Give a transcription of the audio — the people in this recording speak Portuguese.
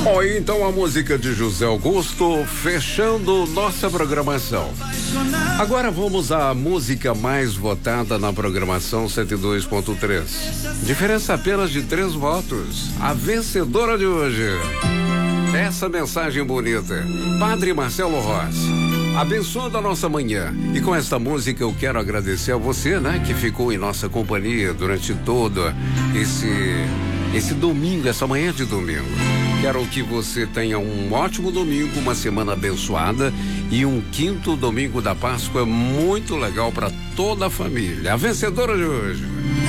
Bom, então a música de José Augusto fechando nossa programação. Agora vamos à música mais votada na programação 102.3. Diferença apenas de 3 votos. A vencedora de hoje. Essa mensagem bonita. Padre Marcelo Rossi, abençoando a nossa manhã. E com esta música eu quero agradecer a você, né, que ficou em nossa companhia durante todo esse domingo, essa manhã de domingo. Quero que você tenha um ótimo domingo, uma semana abençoada e um 5º domingo da Páscoa muito legal para toda a família. A vencedora de hoje.